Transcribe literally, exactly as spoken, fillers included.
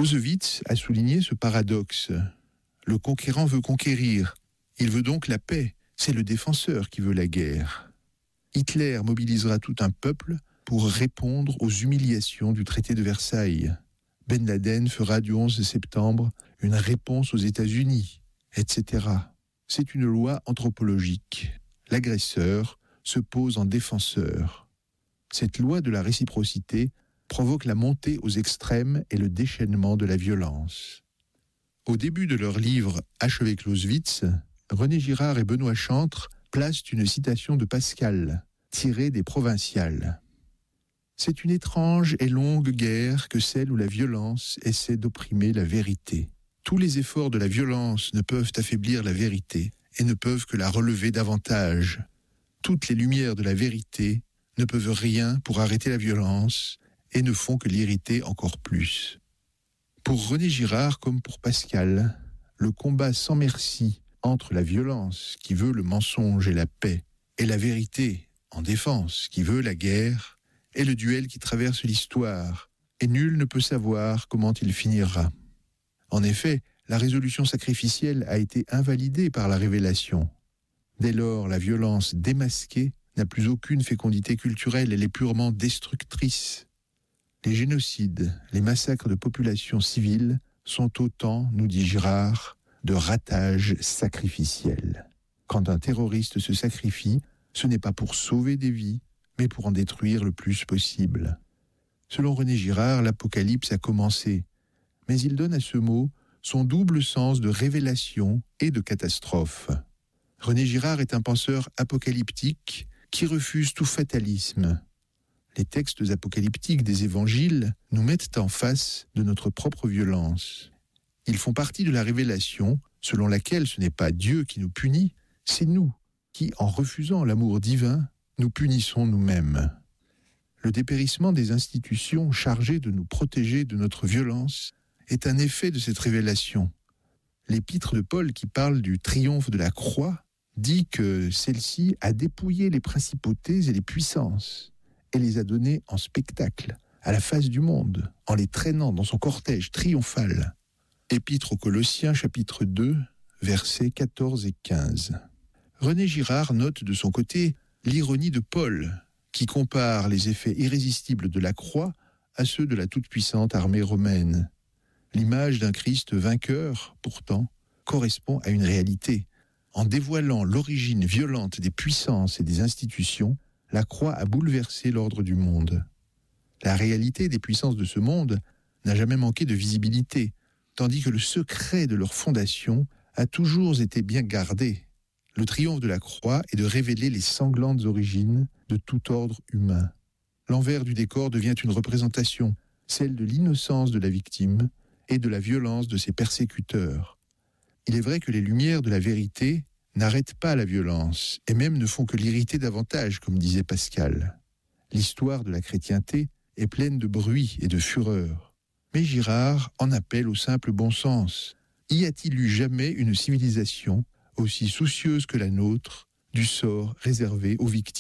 Clausewitz a souligné ce paradoxe. Le conquérant veut conquérir. Il veut donc la paix. C'est le défenseur qui veut la guerre. Hitler mobilisera tout un peuple pour répondre aux humiliations du traité de Versailles. Ben Laden fera du onze septembre une réponse aux États-Unis, et cetera. C'est une loi anthropologique. L'agresseur se pose en défenseur. Cette loi de la réciprocité provoque la montée aux extrêmes et le déchaînement de la violence. Au début de leur livre « Achever Clausewitz », René Girard et Benoît Chantre placent une citation de Pascal, tirée des Provinciales. « C'est une étrange et longue guerre que celle où la violence essaie d'opprimer la vérité. Tous les efforts de la violence ne peuvent affaiblir la vérité et ne peuvent que la relever davantage. Toutes les lumières de la vérité ne peuvent rien pour arrêter la violence et ne font que l'irriter encore plus. » Pour René Girard comme pour Pascal, le combat sans merci entre la violence qui veut le mensonge et la paix et la vérité en défense qui veut la guerre est le duel qui traverse l'histoire et nul ne peut savoir comment il finira. En effet, la résolution sacrificielle a été invalidée par la révélation. Dès lors, la violence démasquée n'a plus aucune fécondité culturelle, elle est purement destructrice. Les génocides, les massacres de populations civiles sont autant, nous dit Girard, de ratages sacrificiels. Quand un terroriste se sacrifie, ce n'est pas pour sauver des vies, mais pour en détruire le plus possible. Selon René Girard, l'apocalypse a commencé, mais il donne à ce mot son double sens de révélation et de catastrophe. René Girard est un penseur apocalyptique qui refuse tout fatalisme. Les textes apocalyptiques des évangiles nous mettent en face de notre propre violence. Ils font partie de la révélation selon laquelle ce n'est pas Dieu qui nous punit, c'est nous qui, en refusant l'amour divin, nous punissons nous-mêmes. Le dépérissement des institutions chargées de nous protéger de notre violence est un effet de cette révélation. L'épître de Paul qui parle du triomphe de la croix dit que celle-ci a dépouillé les principautés et les puissances et les a données en spectacle, à la face du monde, en les traînant dans son cortège triomphal. Épître aux Colossiens, chapitre deux, versets quatorze et quinze. René Girard note de son côté l'ironie de Paul, qui compare les effets irrésistibles de la croix à ceux de la toute-puissante armée romaine. L'image d'un Christ vainqueur, pourtant, correspond à une réalité. En dévoilant l'origine violente des puissances et des institutions, la croix a bouleversé l'ordre du monde. La réalité des puissances de ce monde n'a jamais manqué de visibilité, tandis que le secret de leur fondation a toujours été bien gardé. Le triomphe de la croix est de révéler les sanglantes origines de tout ordre humain. L'envers du décor devient une représentation, celle de l'innocence de la victime et de la violence de ses persécuteurs. Il est vrai que les lumières de la vérité n'arrêtent pas la violence, et même ne font que l'irriter davantage, comme disait Pascal. L'histoire de la chrétienté est pleine de bruit et de fureur. Mais Girard en appelle au simple bon sens. Y a-t-il eu jamais une civilisation aussi soucieuse que la nôtre du sort réservé aux victimes ?